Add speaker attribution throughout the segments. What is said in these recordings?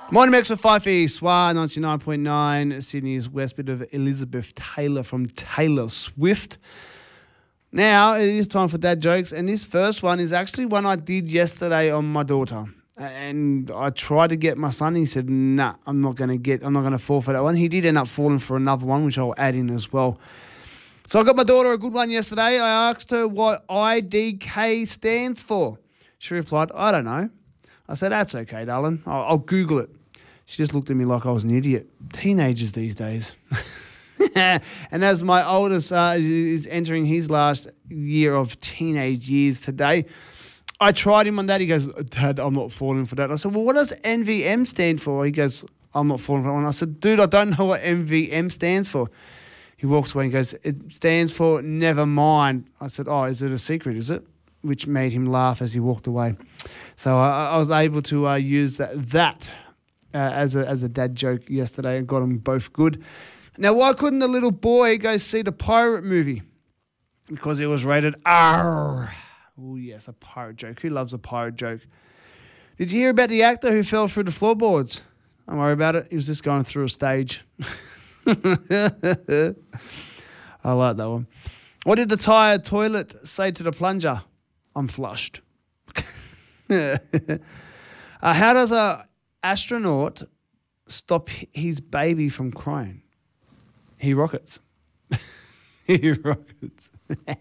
Speaker 1: Morning mix with Fifey, SWA 99.9, Sydney's west bit of Elizabeth Taylor from Taylor Swift. Now, it is time for dad jokes, and this first one is actually one I did yesterday on my daughter. And I tried to get my son, and he said, nah, I'm not going to fall for that one. He did end up falling for another one, which I'll add in as well. So I got my daughter a good one yesterday. I asked her what IDK stands for. She replied, I don't know. I said, that's okay, darling. I'll Google it. She just looked at me like I was an idiot. Teenagers these days. And as my oldest is entering his last year of teenage years today, I tried him on that. He goes, Dad, I'm not falling for that. I said, well, what does NVM stand for? He goes, I'm not falling for that one. I said, dude, I don't know what NVM stands for. He walks away and goes, it stands for never mind. I said, oh, is it a secret, is it? Which made him laugh as he walked away. So I was able to use that as a dad joke yesterday and got them both good. Now, why couldn't the little boy go see the pirate movie? Because it was rated R. Oh, yes, a pirate joke. Who loves a pirate joke? Did you hear about the actor who fell through the floorboards? Don't worry about it. He was just going through a stage. I like that one. What did the tired toilet say to the plunger? I'm flushed. How does an astronaut stop his baby from crying? He rockets. He rockets.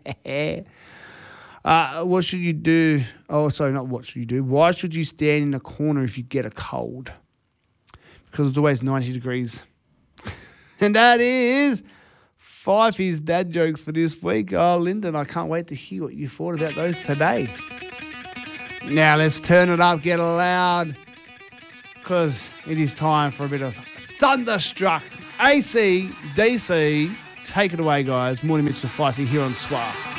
Speaker 1: What should you do? Oh, sorry, not what should you do. Why should you stand in a corner if you get a cold? Because it's always 90 degrees. And that is Fifey's dad jokes for this week. Oh, Lyndon, I can't wait to hear what you thought about those today. Now let's turn it up, get it loud, because it is time for a bit of Thunderstruck. AC, DC, take it away, guys. Morning mix with Fifey here on SWA.